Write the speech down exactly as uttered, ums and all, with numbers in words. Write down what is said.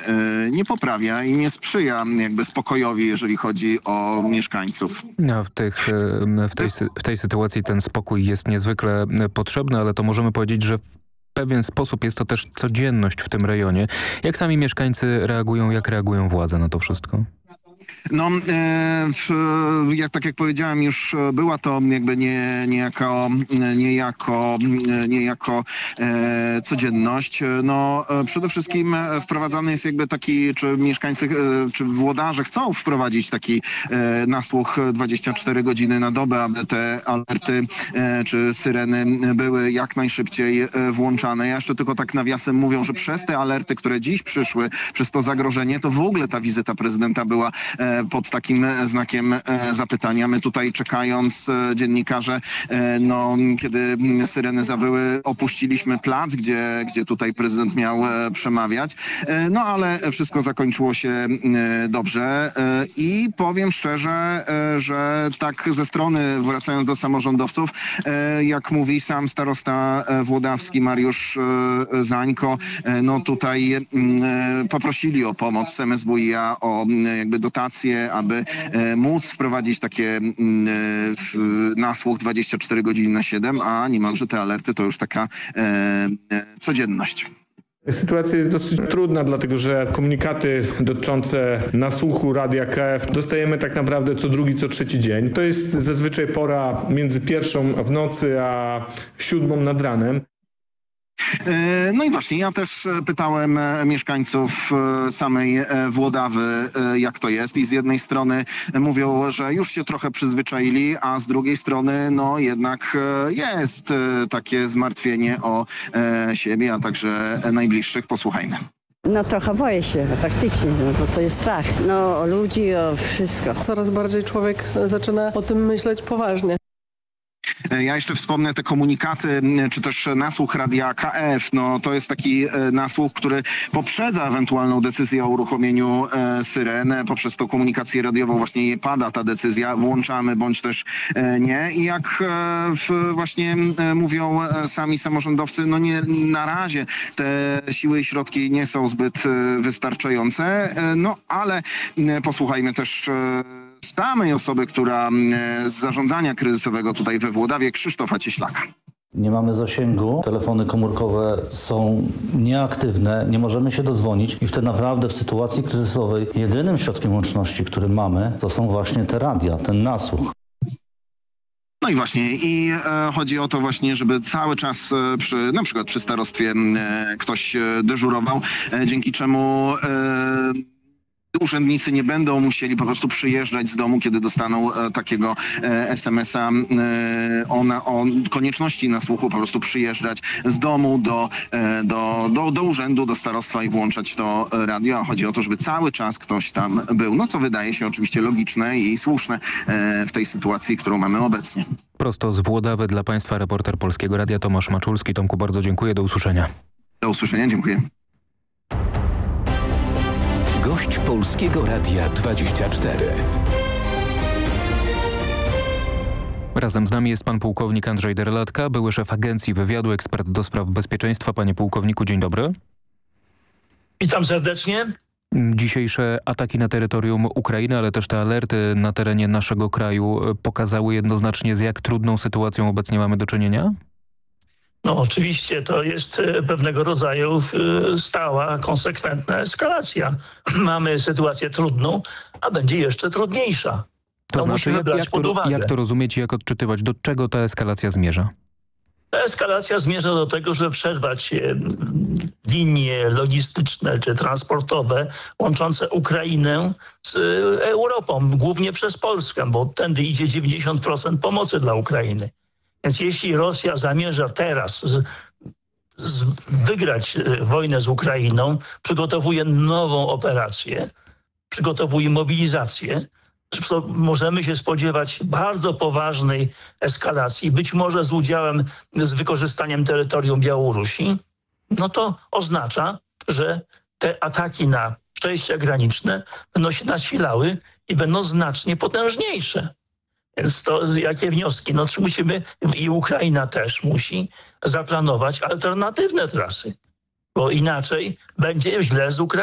nie poprawia i nie sprzyja jakby spokojowi, jeżeli chodzi o mieszkańców. No, w, tych, w, tej, w tej sytuacji ten spokój jest niezwykle potrzebny, ale to możemy powiedzieć, że w pewien sposób jest to też codzienność w tym rejonie. Jak sami mieszkańcy reagują, jak reagują władze na to wszystko? No, e, w, jak tak jak powiedziałem, już była to jakby nie, niejako, niejako, niejako e, codzienność. No, e, przede wszystkim wprowadzany jest jakby taki, czy mieszkańcy, e, czy włodarze chcą wprowadzić taki e, nasłuch dwadzieścia cztery godziny na dobę, aby te alerty e, czy syreny były jak najszybciej e, włączane. Ja jeszcze tylko tak nawiasem mówią, że przez te alerty, które dziś przyszły, przez to zagrożenie, to w ogóle ta wizyta prezydenta była pod takim znakiem zapytania. My tutaj czekając, dziennikarze, no kiedy syreny zawyły, opuściliśmy plac, gdzie, gdzie tutaj prezydent miał przemawiać. No ale wszystko zakończyło się dobrze i powiem szczerze, że tak ze strony, wracając do samorządowców, jak mówi sam starosta włodawski Mariusz Zańko, no tutaj poprosili o pomoc M S W i a, o jakby dotacje, aby e, móc wprowadzić takie e, nasłuch dwadzieścia cztery godziny na siedem, a niemalże te alerty to już taka e, e, codzienność. Sytuacja jest dosyć trudna, dlatego że komunikaty dotyczące nasłuchu Radia K F dostajemy tak naprawdę co drugi, co trzeci dzień. To jest zazwyczaj pora między pierwszą w nocy a siódmą nad ranem. No i właśnie, ja też pytałem mieszkańców samej Włodawy, jak to jest, i z jednej strony mówią, że już się trochę przyzwyczaili, a z drugiej strony no jednak jest takie zmartwienie o siebie, a także najbliższych. Posłuchajmy. No trochę boję się, faktycznie, no, bo to jest strach. No o ludzi, o wszystko. Coraz bardziej człowiek zaczyna o tym myśleć poważnie. Ja jeszcze wspomnę te komunikaty, czy też nasłuch Radia K F. No, to jest taki nasłuch, który poprzedza ewentualną decyzję o uruchomieniu e, syren. Poprzez tą komunikację radiową właśnie pada ta decyzja, włączamy bądź też e, nie. I jak e, w, właśnie e, mówią sami samorządowcy, no nie, na razie te siły i środki nie są zbyt e, wystarczające. E, no ale e, posłuchajmy też e, samej osoby, która z zarządzania kryzysowego tutaj we Włodawie, Krzysztofa Cieślaka. Nie mamy zasięgu, telefony komórkowe są nieaktywne, nie możemy się dodzwonić i wtedy naprawdę w sytuacji kryzysowej jedynym środkiem łączności, który mamy, to są właśnie te radia, ten nasłuch. No i właśnie, i e, chodzi o to właśnie, żeby cały czas e, przy, na przykład przy starostwie e, ktoś e, dyżurował, e, dzięki czemu e, urzędnicy nie będą musieli po prostu przyjeżdżać z domu, kiedy dostaną e, takiego e, es em es a e, o, na, o konieczności nasłuchu, po prostu przyjeżdżać z domu do, e, do, do, do urzędu, do starostwa i włączać to radio. A chodzi o to, żeby cały czas ktoś tam był. No co wydaje się oczywiście logiczne i słuszne e, w tej sytuacji, którą mamy obecnie. Prosto z Włodawy dla Państwa reporter Polskiego Radia Tomasz Maczulski. Tomku, bardzo dziękuję. Do usłyszenia. Do usłyszenia. Dziękuję. Gość Polskiego Radia dwadzieścia cztery. Razem z nami jest pan pułkownik Andrzej Derlatka, były szef Agencji Wywiadu, ekspert do spraw bezpieczeństwa. Panie pułkowniku, dzień dobry. Witam serdecznie. Dzisiejsze ataki na terytorium Ukrainy, ale też te alerty na terenie naszego kraju pokazały jednoznacznie, z jak trudną sytuacją obecnie mamy do czynienia? No oczywiście to jest pewnego rodzaju stała, konsekwentna eskalacja. Mamy sytuację trudną, a będzie jeszcze trudniejsza. To, to znaczy, jak, jak, to, jak to rozumieć i jak odczytywać? Do czego ta eskalacja zmierza? Ta eskalacja zmierza do tego, żeby przerwać linie logistyczne czy transportowe łączące Ukrainę z Europą, głównie przez Polskę, bo tędy idzie dziewięćdziesiąt procent pomocy dla Ukrainy. Więc jeśli Rosja zamierza teraz z, z, wygrać wojnę z Ukrainą, przygotowuje nową operację, przygotowuje mobilizację, możemy się spodziewać bardzo poważnej eskalacji, być może z udziałem, z wykorzystaniem terytorium Białorusi, no to oznacza, że te ataki na przejścia graniczne będą się nasilały i będą znacznie potężniejsze. Więc to jakie wnioski? No musimy, i Ukraina też musi zaplanować alternatywne trasy, bo inaczej będzie źle z Ukrainą.